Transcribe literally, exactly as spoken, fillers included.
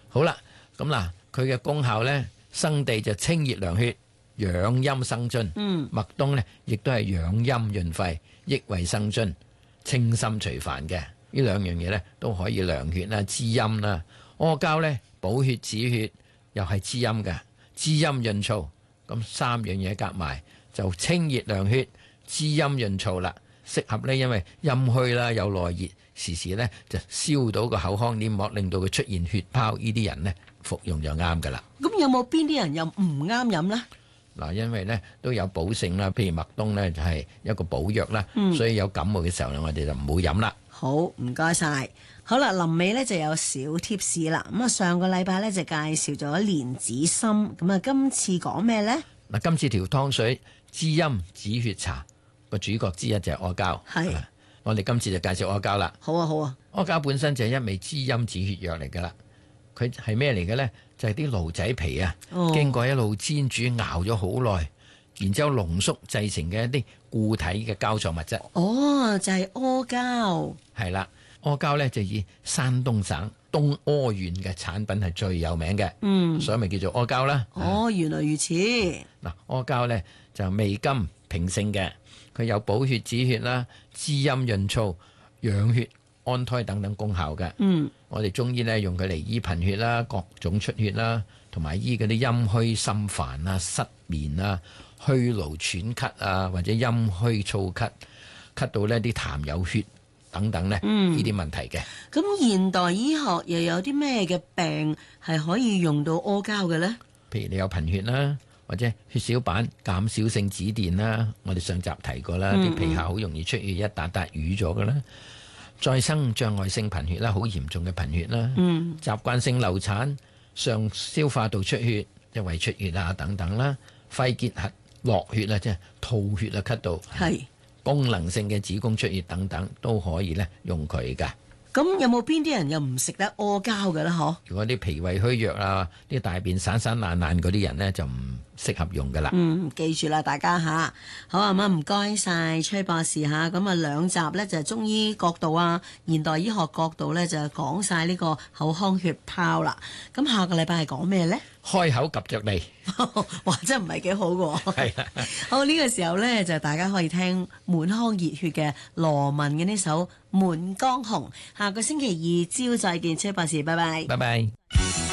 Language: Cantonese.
好啦，咁嗱，佢嘅功效呢，生地就清熱涼血、養陰生津。 嗯， 麥冬呢，亦都係養陰潤肺、益胃生津、清心除煩嘅。呢兩樣嘢呢，都可以涼血啦、滋陰啦。阿膠呢，補血止血，又係滋陰嘅，滋陰潤燥。咁三樣嘢夾埋就清熱涼血、滋陰潤燥啦。適合呢，因為陰虛啦，有內熱，時時呢就燒到個口腔黏膜，令到佢出現血泡。呢啲人呢，服用就啱噶啦。 咁有冇邊啲人又唔啱飲呢？ 嗱，因為呢都有補性啦，譬如麥冬呢就係一個補藥啦， 嗯、 所以有感冒嘅時候呢，我哋就唔好飲啦。 好，唔該晒。好啦，臨尾呢就有小貼士啦。咁啊，上個禮拜呢就介紹咗蓮子心，咁啊，今次講咩呢？ 嗱，今次條湯水滋陰止血茶個主角之一就係阿膠。 係， 我哋今次就介紹阿膠啦。 好啊，好啊。阿膠本身就係一味滋陰止血藥嚟噶啦。佢係咩嚟嘅呢？就係啲驢仔皮啊， 哦、 經過一路煎煮熬咗好耐，然之後濃縮製成嘅一啲固體嘅膠狀物質。 哦，就係、是、阿膠。 係啦，阿膠呢就以山東省東阿縣嘅產品係最有名嘅， 嗯， 所以咪叫做阿膠啦。 哦，原來如此。 嗱，阿膠呢就味甘平性嘅，佢有補血止血啦、滋陰潤燥、養血安胎等等功效嘅。 嗯， 我哋中醫呢用佢嚟醫貧血啦、各種出血啦，同埋醫嗰啲陰虛心煩啊、失眠啊、虛勞喘咳啊，或者陰虛燥咳，咳到呢啲痰有血等等呢，呢啲問題嘅。 咁、嗯、現代醫學又有啲咩嘅病係可以用到阿膠嘅呢？ 譬如你有貧血啦，或者血小板減少性紫癜啦，我哋上集提過啦，啲、嗯、皮下好容易出血，一笪笪瘀咗㗎啦。再生障礙性貧血啦，好嚴重嘅貧血啦， 嗯， 習慣性流產、上消化道出血、即係胃出血啊等等啦，肺結核、落血啊，即係吐血啊，咳到， 係功能性嘅子宮出血等等都可以咧用佢㗎。 咁有冇邊啲人又唔食得阿膠嘅咧？嗬？ 如果啲脾胃虛弱啊，啲大便散散爛爛嗰啲人呢，就唔適合用噶啦。 嗯，記住啦，大家吓。好啊，咁唔該晒崔博士吓。咁啊，兩集呢就係中醫角度啊，現代醫學角度呢，就係講晒呢個口腔血泡啦。咁下個禮拜係講咩呢？ 開口及着脷， 哇，真係唔係幾好嘅。 係啊。 好，呢個時候呢，就大家可以聽滿腔熱血嘅羅文嘅呢首《滿江紅》。下個星期二朝再見，崔博士，拜拜。 拜拜。